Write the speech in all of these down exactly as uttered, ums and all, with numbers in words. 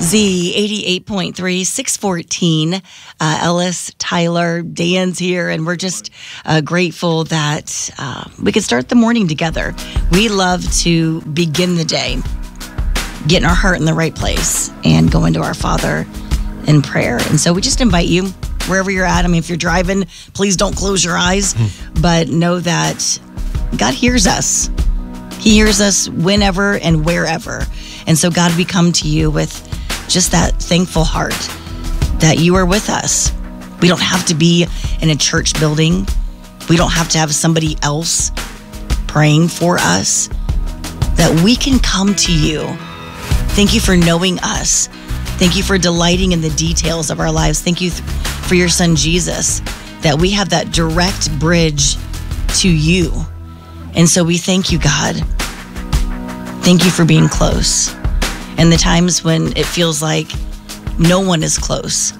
Z eighty-eight point three, six fourteen. Uh, Ellis, Tyler, Dan's here, and we're just uh, grateful that uh, we could start the morning together. We love to begin the day, getting our heart in the right place, and going to our Father in prayer. And so we just invite you, wherever you're at. I mean, if you're driving, please don't close your eyes, but know that God hears us. He hears us whenever and wherever. And so, God, we come to you with just that thankful heart that you are with us. We don't have to be in a church building. We don't have to have somebody else praying for us. That we can come to you. Thank you for knowing us. Thank you for delighting in the details of our lives. Thank you th- for your son, Jesus, that we have that direct bridge to you. And so we thank you, God. Thank you for being close. And the times when it feels like no one is close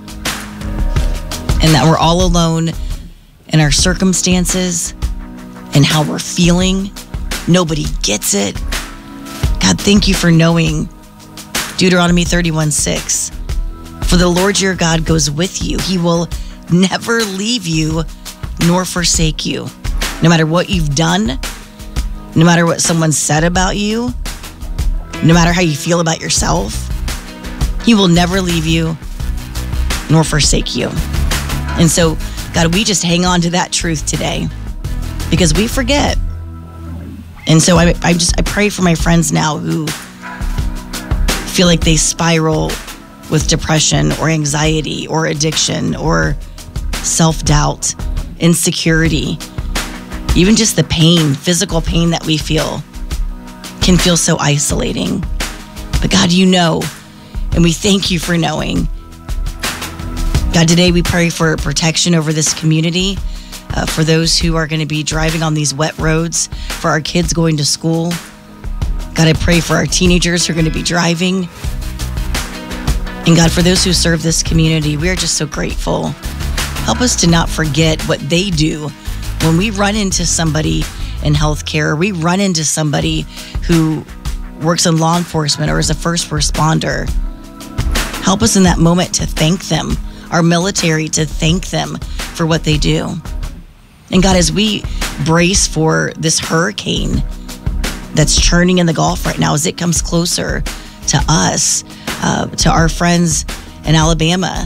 and that we're all alone in our circumstances and how we're feeling, nobody gets it. God, thank you for knowing Deuteronomy thirty-one six. For the Lord your God goes with you. He will never leave you nor forsake you. No matter what you've done, no matter what someone said about you, no matter how you feel about yourself, he will never leave you nor forsake you. And so, God, we just hang on to that truth today because we forget. And so I, I just I pray for my friends now who feel like they spiral with depression or anxiety or addiction or self-doubt, insecurity, even just the pain, physical pain that we feel can feel so isolating. But God, you know, and we thank you for knowing. God, today we pray for protection over this community, uh, for those who are going to be driving on these wet roads, for our kids going to school. God, I pray for our teenagers who are going to be driving. And God, for those who serve this community, we are just so grateful. Help us to not forget what they do when we run into somebody in healthcare, we run into somebody who works in law enforcement or is a first responder. Help us in that moment to thank them, our military, to thank them for what they do. And God, as we brace for this hurricane that's churning in the Gulf right now, as it comes closer to us, uh, to our friends in Alabama,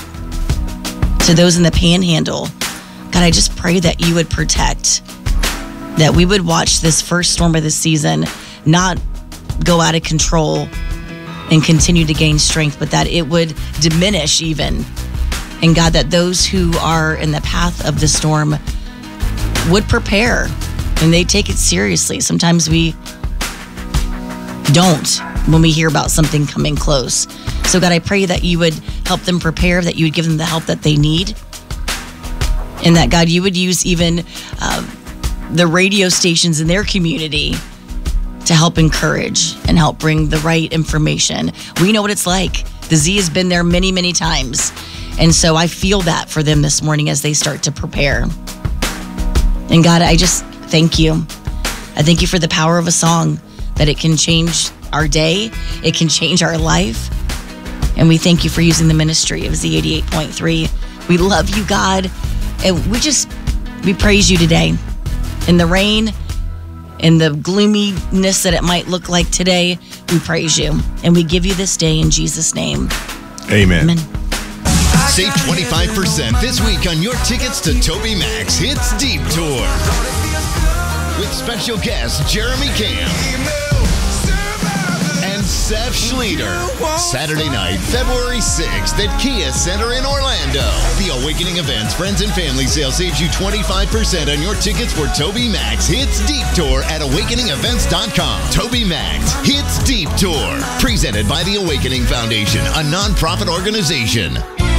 to those in the Panhandle, God, I just pray that you would protect, that we would watch this first storm of the season not go out of control and continue to gain strength, but that it would diminish even. And God, that those who are in the path of the storm would prepare and they take it seriously. Sometimes we don't when we hear about something coming close. So God, I pray that you would help them prepare, that you would give them the help that they need. And that, God, you would use even um, the radio stations in their community to help encourage and help bring the right information. We know what it's like. The Z has been there many, many times. And so I feel that for them this morning as they start to prepare. And God, I just thank you. I thank you for the power of a song, that it can change our day. It can change our life. And we thank you for using the ministry of Z eighty-eight point three. We love you, God. And we just, we praise you today. In the rain, in the gloominess that it might look like today, we praise you. And we give you this day in Jesus' name. Amen. Amen. Save twenty-five percent this week on your tickets to Toby Mac's Hits Deep Tour with special guests Jeremy Camp and Seth Schleter. Saturday night, February sixth at Kia Center in Orlando. The Awakening Events Friends and Family Sale saves you twenty-five percent on your tickets for Toby Mac's Hits Deep Tour at awakening events dot com. Toby Mac's Hits Deep Tour, presented by the Awakening Foundation, a nonprofit organization.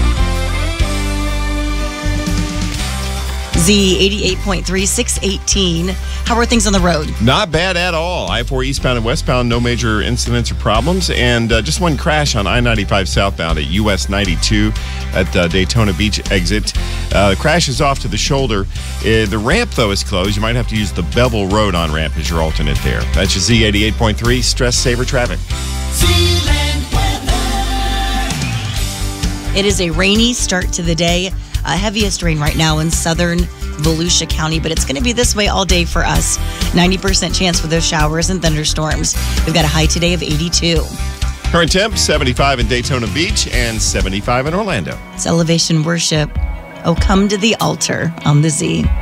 Z eighty-eight point three, six eighteen. How are things on the road? Not bad at all. I four eastbound and westbound, no major incidents or problems. And uh, just one crash on I ninety-five southbound at U S ninety-two at uh, Daytona Beach exit. Uh, the crash is off to the shoulder. Uh, the ramp, though, is closed. You might have to use the Bevel Road on ramp as your alternate there. That's your Z eighty-eight point three Stress Saver Traffic. Zealand weather. It is a rainy start to the day. Uh, heaviest rain right now in southern Volusia County, but it's going to be this way all day for us. ninety percent chance for those showers and thunderstorms. We've got a high today of eighty-two. Current temp, seventy-five in Daytona Beach and seventy-five in Orlando. It's Elevation Worship. Oh, come to the altar on the Z.